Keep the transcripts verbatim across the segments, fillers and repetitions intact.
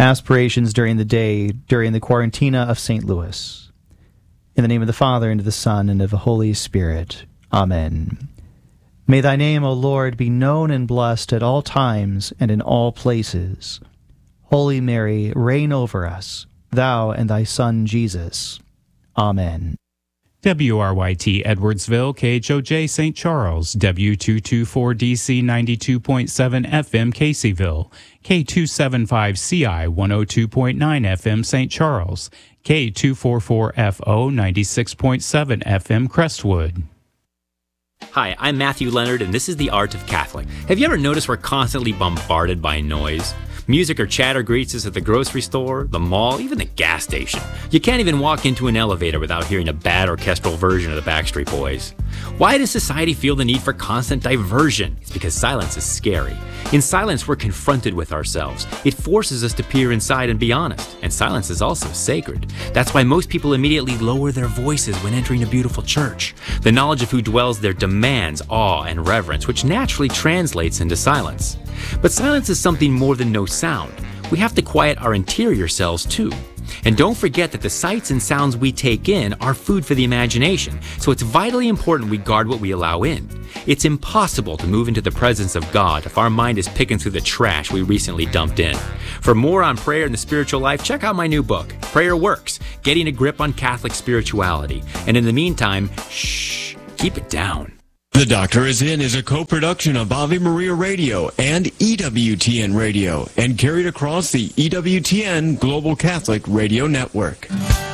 aspirations during the day, during the Quarantina of Saint Louis. In the name of the Father, and of the Son, and of the Holy Spirit. Amen. May thy name, O Lord, be known and blessed at all times and in all places. Holy Mary, reign over us, thou and thy Son Jesus. Amen. W R Y T Edwardsville, K H O J Saint Charles, W two twenty-four D C ninety-two point seven F M Caseyville, K two seventy-five C I one oh two point nine F M Saint Charles, K two forty-four F O ninety-six point seven F M Crestwood. Hi, I'm Matthew Leonard, and this is The Art of Catholic. Have you ever noticed we're constantly bombarded by noise? Music or chatter greets us at the grocery store, the mall, even the gas station. You can't even walk into an elevator without hearing a bad orchestral version of the Backstreet Boys. Why does society feel the need for constant diversion? It's because silence is scary. In silence, we're confronted with ourselves. It forces us to peer inside and be honest. And silence is also sacred. That's why most people immediately lower their voices when entering a beautiful church. The knowledge of who dwells there demands awe and reverence, which naturally translates into silence. But silence is something more than no sound. We have to quiet our interior selves too. And don't forget that the sights and sounds we take in are food for the imagination, so it's vitally important we guard what we allow in. It's impossible to move into the presence of God if our mind is picking through the trash we recently dumped in. For more on prayer and the spiritual life, check out my new book, Prayer Works, Getting a Grip on Catholic Spirituality. And in the meantime, shh, keep it down. The Doctor Is In is a co-production of Ave Maria Radio and E W T N Radio and carried across the E W T N Global Catholic Radio Network.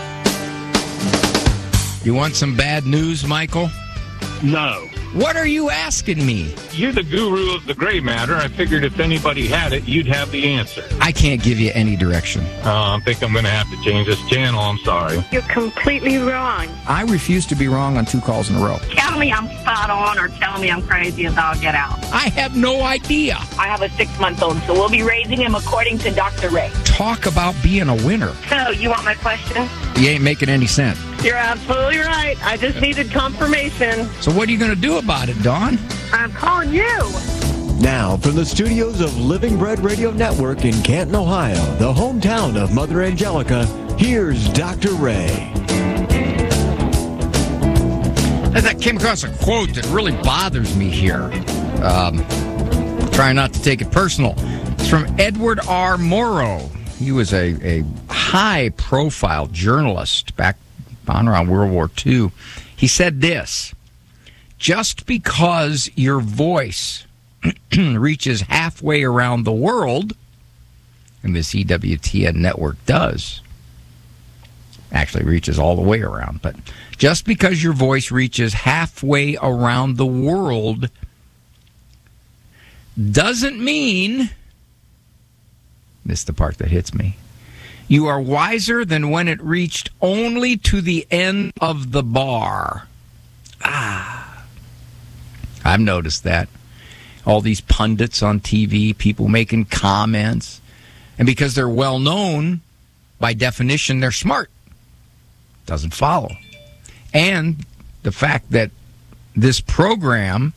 You want some bad news, Michael? No. What are you asking me? You're the guru of the gray matter. I figured if anybody had it, you'd have the answer. I can't give you any direction. Uh, I think I'm going to have to change this channel. I'm sorry. You're completely wrong. I refuse to be wrong on two calls in a row. Tell me I'm spot on or tell me I'm crazy as all get out. I have no idea. I have a six-month-old, so we'll be raising him according to Doctor Ray. Talk about being a winner. So, you want my question? You ain't making any sense. You're absolutely right. I just needed confirmation. So what are you going to do about it, Dawn? I'm calling you. Now, from the studios of Living Bread Radio Network in Canton, Ohio, the hometown of Mother Angelica, here's Doctor Ray. I came across a quote that really bothers me here. Um, trying not to take it personal. It's from Edward R. Morrow. He was a, a high-profile journalist back on around World War Two. He said this: just because your voice reaches halfway around the world, and this E W T N network does, actually reaches all the way around, but just because your voice reaches halfway around the world doesn't mean, this is the part that hits me, you are wiser than when it reached only to the end of the bar. Ah. I've noticed that. All these pundits on T V, people making comments, and because they're well known, by definition, they're smart. Doesn't follow. And the fact that this program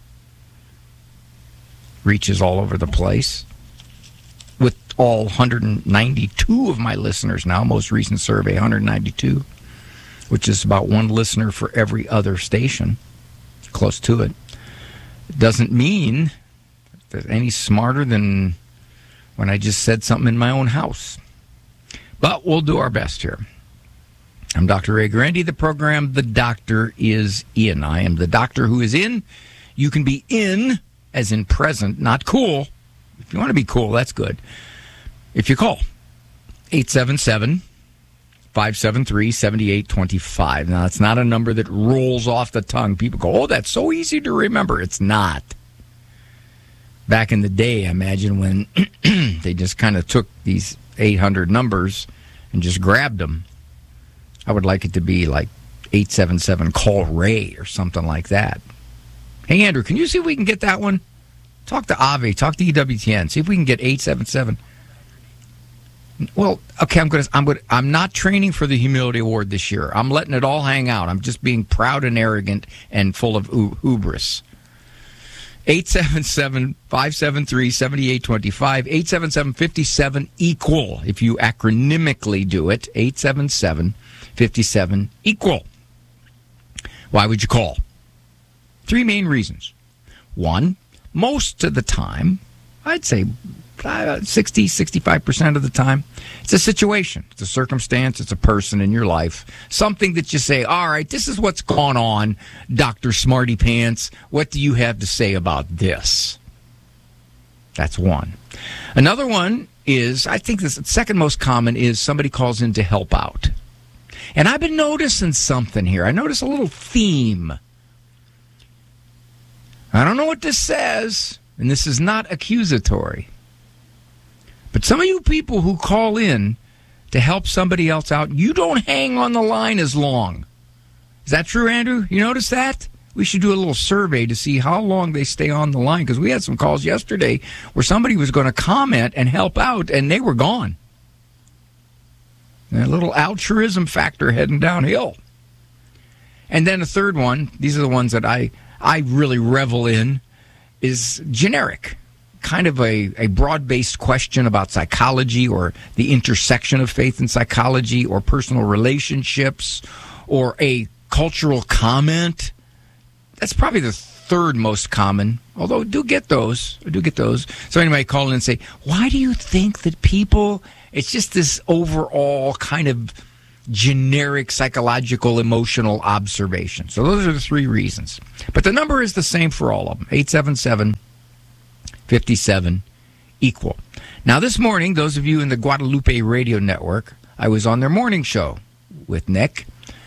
reaches all over the place with all one hundred ninety-two of my listeners now, most recent survey, one hundred ninety-two, which is about one listener for every other station, close to it. It doesn't mean that any smarter than when I just said something in my own house. But we'll do our best here. I'm Doctor Ray Guarendi. The program, The Doctor Is In. I am the doctor who is in. You can be in, as in present, not cool. If you want to be cool, that's good. If you call, eight seven seven, five seven three, seven eight two five. Now, it's not a number that rolls off the tongue. People go, oh, that's so easy to remember. It's not. Back in the day, I imagine, when they just kind of took these eight hundred numbers and just grabbed them. I would like it to be like eight seven seven, call Ray or something like that. Hey, Andrew, can you see if we can get that one? Talk to Avi, talk to E W T N, see if we can get eight seven seven. Well, okay, I'm going to I'm going I'm not training for the humility award this year. I'm letting it all hang out. I'm just being proud and arrogant and full of hubris. eight seven seven, five seven three, seven eight two five, eight seven seven, five seven, equal. If you acronymically do it, eight seven seven, five seven, equal. Why would you call? Three main reasons. One, most of the time, I'd say sixty, sixty-five percent of the time, it's a situation, it's a circumstance, it's a person in your life, something that you say, all right, this is what's going on, Doctor Smarty Pants. What do you have to say about this? That's one. Another one is, I think the second most common is somebody calls in to help out. And I've been noticing something here. I notice a little theme. I don't know what this says, and this is not accusatory. But some of you people who call in to help somebody else out, you don't hang on the line as long. Is that true, Andrew? You notice that? We should do a little survey to see how long they stay on the line, because we had some calls yesterday where somebody was going to comment and help out, and they were gone. And a little altruism factor heading downhill. And then a third one, these are the ones that I, I really revel in, is generic. Kind of a, a broad-based question about psychology or the intersection of faith and psychology or personal relationships or a cultural comment. That's probably the third most common, although I do get those. I do get those. So anybody call in and say, why do you think that people, it's just this overall kind of generic psychological emotional observation. So those are the three reasons. But the number is the same for all of them, eight seven seven, five seven, equal. Now this morning, those of you in the Guadalupe Radio Network, I was on their morning show with Nick,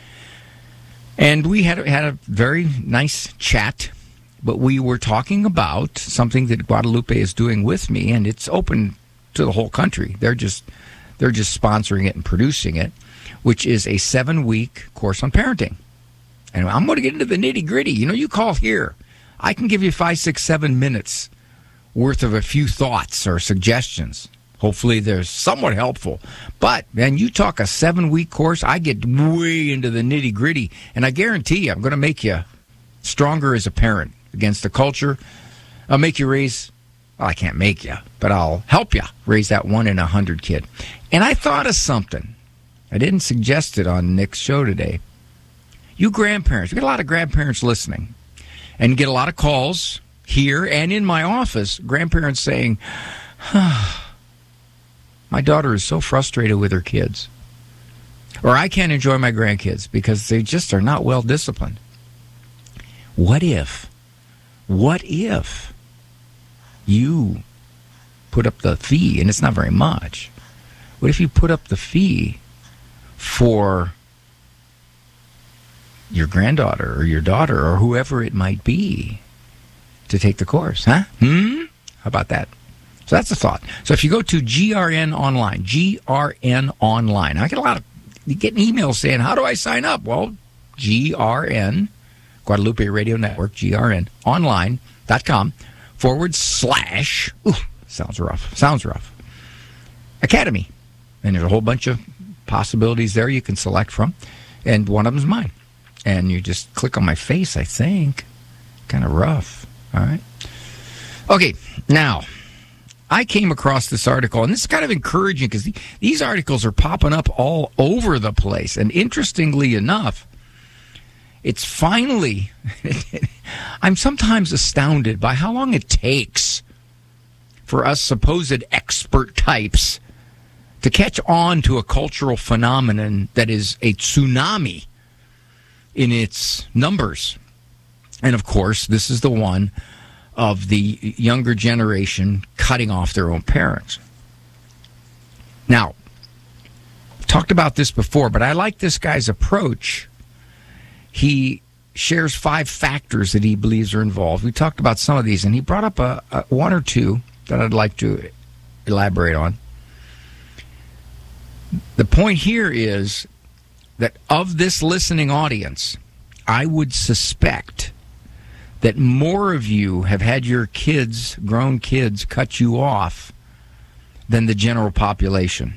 and we had, had a very nice chat, but we were talking about something that Guadalupe is doing with me, and it's open to the whole country. They're just they're just sponsoring it and producing it, which is a seven-week course on parenting. And I'm going to get into the nitty-gritty. You know, you call here. I can give you five, six, seven minutes worth of a few thoughts or suggestions. Hopefully they're somewhat helpful. But, man, you talk a seven-week course, I get way into the nitty-gritty. And I guarantee you, I'm going to make you stronger as a parent against the culture. I'll make you raise, well, I can't make you, but I'll help you raise that one in a hundred kid. And I thought of something. I didn't suggest it on Nick's show today. You grandparents, we get a lot of grandparents listening and get a lot of calls here and in my office, grandparents saying, oh, my daughter is so frustrated with her kids. Or I can't enjoy my grandkids because they just are not well disciplined. What if, what if you put up the fee, and it's not very much, what if you put up the fee for your granddaughter or your daughter or whoever it might be to take the course, huh? Hmm? How about that? So that's a thought. So if you go to G R N Online, G R N Online, I get a lot of, you get emails saying, how do I sign up? Well, G R N, Guadalupe Radio Network, G R N, online.com, forward slash, ooh, sounds rough, sounds rough, Academy. And there's a whole bunch of possibilities there you can select from, and one of them is mine. And you just click on my face, I think. Kind of rough. All right. Okay, now, I came across this article, and this is kind of encouraging because the, these articles are popping up all over the place. And interestingly enough, it's finally, I'm sometimes astounded by how long it takes for us supposed expert types to catch on to a cultural phenomenon that is a tsunami in its numbers. And of course, this is the one of the younger generation cutting off their own parents. Now, I've talked about this before, but I like this guy's approach. He shares five factors that he believes are involved. We talked about some of these, and he brought up a, a one or two that I'd like to elaborate on. The point here is that of this listening audience, I would suspect that more of you have had your kids, grown kids, cut you off than the general population.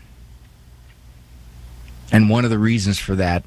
And one of the reasons for that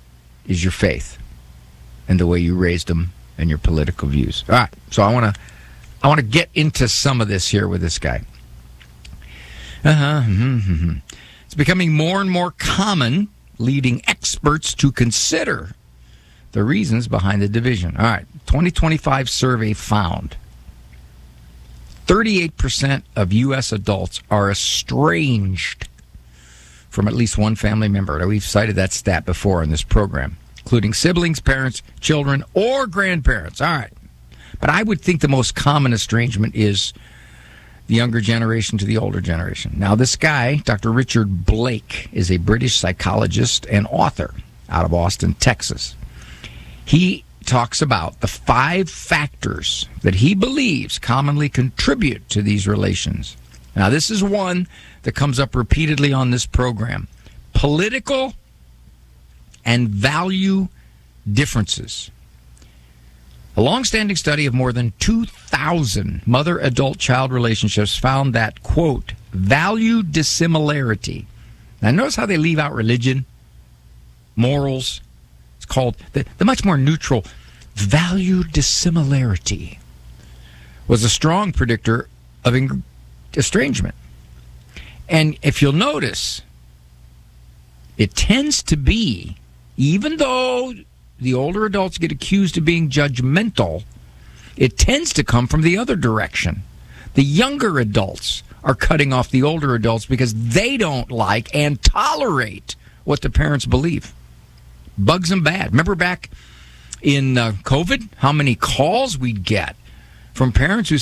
is your faith and the way you raised them and your political views. All right, so I want to I want to get into some of this here with this guy. Uh-huh. Mm-hmm. It's becoming more and more common, leading experts to consider the reasons behind the division. All right, twenty twenty-five survey found thirty-eight percent of U S adults are estranged from at least one family member. Now, we've cited that stat before in this program, including siblings, parents, children, or grandparents. All right. But I would think the most common estrangement is the younger generation to the older generation. Now, this guy, Doctor Richard Blake, is a British psychologist and author out of Austin, Texas. He talks about the five factors that he believes commonly contribute to these relations. Now, this is one that comes up repeatedly on this program. Political and value differences. A long-standing study of more than two thousand mother-adult-child relationships found that, quote, value dissimilarity. Now, notice how they leave out religion, morals. It's called the, the much more neutral value dissimilarity was a strong predictor of ing- estrangement. And if you'll notice, it tends to be, even though the older adults get accused of being judgmental, it tends to come from the other direction. The younger adults are cutting off the older adults because they don't like and tolerate what the parents believe. Bugs them bad. Remember back in uh, COVID, how many calls we'd get from parents who